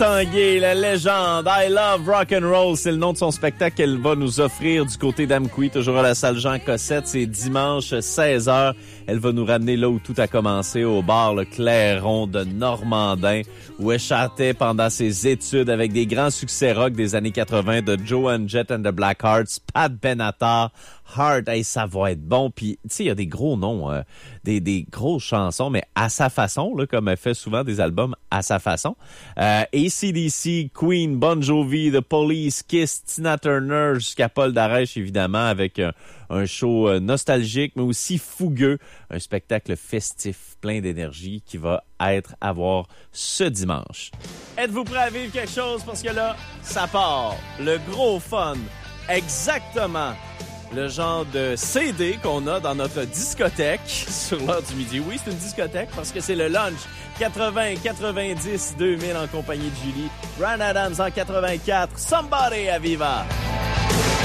Tanguay, la légende, I Love Rock and Roll, c'est le nom de son spectacle qu'elle va nous offrir du côté d'Amqui, toujours à la salle Jean Cossette. C'est dimanche 16h. Elle va nous ramener là où tout a commencé, au bar Le Clairon de Normandin, où elle chantait pendant ses études avec des grands succès rock des années 80 de Joan Jett and the Blackhearts, Pat Benatar, Heart. Hey, ça va être bon. Puis, tu sais, il y a des gros noms, des grosses chansons, mais à sa façon, là, comme elle fait souvent des albums à sa façon. AC/DC, Queen, Bon Jovi, The Police, Kiss, Tina Turner, jusqu'à Paul Darèche, évidemment, avec un show nostalgique, mais aussi fougueux. Un spectacle festif, plein d'énergie, qui va être à voir ce dimanche. Êtes-vous prêts à vivre quelque chose? Parce que là, ça part. Le gros fun. Exactement. Le genre de CD qu'on a dans notre discothèque sur l'heure du midi. Oui, c'est une discothèque parce que c'est le lunch 80, 90, 2000 en compagnie de Julie. Bryan Adams en 84. Somebody à Viva!